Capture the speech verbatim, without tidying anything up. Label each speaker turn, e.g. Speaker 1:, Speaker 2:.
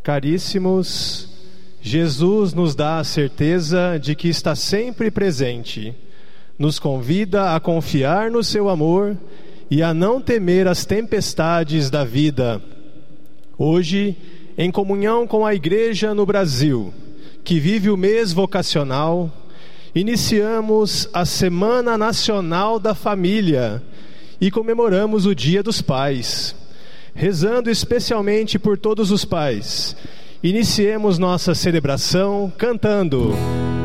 Speaker 1: Caríssimos, Jesus nos dá a certeza de que está sempre presente. Nos convida a confiar no seu amor e a não temer as tempestades da vida. Hoje, em comunhão com a Igreja no Brasil, que vive o mês vocacional, iniciamos a Semana Nacional da Família e comemoramos o Dia dos Pais. Rezando especialmente por todos os pais, iniciemos nossa celebração cantando: